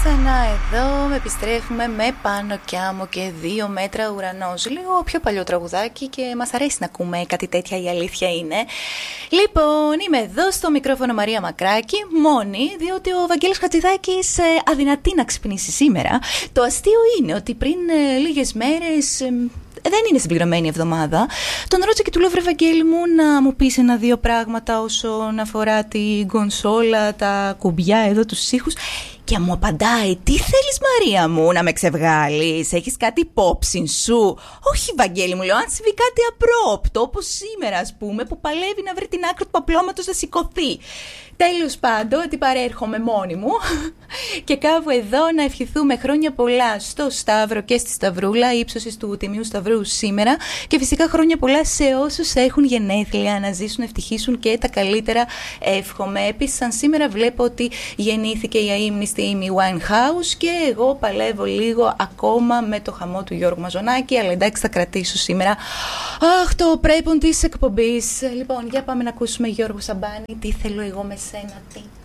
ξανά εδώ, επιστρέφουμε με Πάνω κι Άμμο και 2 μέτρα ουρανός. Λίγο πιο παλιό τραγουδάκι και μας αρέσει να ακούμε κάτι τέτοια, η αλήθεια είναι. Λοιπόν, είμαι εδώ στο μικρόφωνο Μαρία Μακράκη, μόνη, διότι ο Βαγγέλης Χατζηδάκης αδυνατεί να ξυπνήσει σήμερα. Το αστείο είναι ότι πριν λίγες μέρες... δεν είναι συμπληρωμένη εβδομάδα. Τον ρώτησα και του λέω: βρε Βαγγέλη μου, να μου πεις 1-2 πράγματα όσον αφορά την κονσόλα, τα κουμπιά εδώ, τους ήχους. Και μου απαντάει: τι θέλεις Μαρία μου, να με ξεβγάλεις, έχεις κάτι υπόψη σου? Όχι Βαγγέλη μου, λέω, αν συμβεί κάτι απρόπτο, όπως σήμερα ας πούμε, που παλεύει να βρει την άκρη του παπλώματος να σηκωθεί. Τέλος πάντων, ότι παρέρχομαι μόνη μου και κάπου εδώ να ευχηθούμε χρόνια πολλά στο Σταύρο και στη Σταυρούλα, ύψωσης του Τιμίου Σταυρού σήμερα, και φυσικά χρόνια πολλά σε όσους έχουν γενέθλια, να ζήσουν, να ευτυχήσουν και τα καλύτερα εύχομαι. Επίσης, σαν σήμερα βλέπω ότι γεννήθηκε η αείμνηστη Amy Winehouse και εγώ παλεύω λίγο ακόμα με το χαμό του Γιώργου Μαζονάκη, αλλά εντάξει, θα κρατήσω σήμερα το πρέπον της εκπομπής. Λοιπόν, για πάμε να ακούσουμε Γιώργο Σαμπάνη, τι θέλω εγώ με σένα, τι.